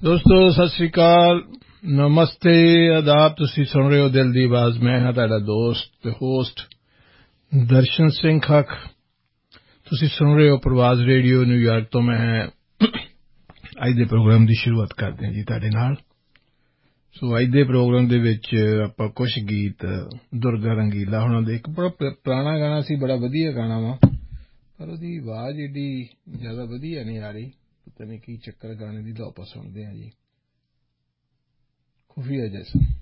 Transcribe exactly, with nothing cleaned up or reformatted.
ਦੋਸਤੋ ਸਤਿ ਸ੍ਰੀ ਅਕਾਲ, ਨਮਸਤੇ, ਆਦਾਬ। ਤੁਸੀਂ ਸੁਣ ਰਹੇ ਹੋ ਦਿਲ ਦੀ ਆਵਾਜ਼। ਮੈਂ ਹਾਂ ਤੁਹਾਡਾ ਦੋਸਤ ਤੇ ਹੋਸਟ ਦਰਸ਼ਨ ਸਿੰਘ ਖੱਖ। ਤੁਸੀਂ ਸੁਣ ਰਹੇ ਹੋ ਪ੍ਰਵਾਜ਼ ਰੇਡੀਓ ਨਿਊਯਾਰਕ ਤੋਂ। ਮੈਂ ਅੱਜ ਦੇ ਪ੍ਰੋਗਰਾਮ ਦੀ ਸ਼ੁਰੂਆਤ ਕਰਦੇ ਹਾਂ ਜੀ ਤੁਹਾਡੇ ਨਾਲ। ਸੋ ਅੱਜ ਦੇ ਪ੍ਰੋਗਰਾਮ ਦੇ ਵਿੱਚ ਆਪਾਂ ਕੁਝ ਗੀਤ ਦੁਰਗਾ ਰੰਗੀਲਾ ਹੁਣਾਂ ਦੇ, ਇੱਕ ਬੜਾ ਪੁਰਾਣਾ ਗਾਣਾ ਸੀ, ਬੜਾ ਵਧੀਆ ਗਾਣਾ ਵਾ, ਪਰ ਉਹਦੀ ਆਵਾਜ਼ ਏਡੀ ਜ਼ਿਆਦਾ ਵਧੀਆ ਨਹੀਂ ਆ ਰਹੀ, ਪਤਾ ਨਹੀਂ ਕੀ ਚੱਕਰ ਗਾਣੇ ਦੀ। ਤਾਂ ਆਪਾਂ ਸੁਣਦੇ ਹਾਂ ਜੀ ਖੁਫੀਆ ਜੈਸਾ।